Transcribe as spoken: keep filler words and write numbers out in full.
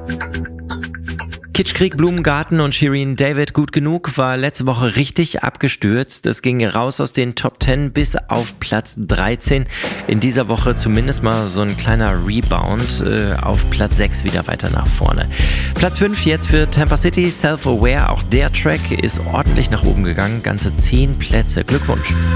Kitschkrieg, Blumengarten und Shirin David Gut genug war letzte Woche richtig abgestürzt. Es ging raus aus den Top zehn bis auf Platz dreizehn. In dieser Woche zumindest mal so ein kleiner Rebound äh, auf Platz sechs wieder weiter nach vorne. Platz fünf jetzt für Tampa City, Self-Aware. Auch der Track ist ordentlich nach oben gegangen. Ganze zehn Plätze. Glückwunsch.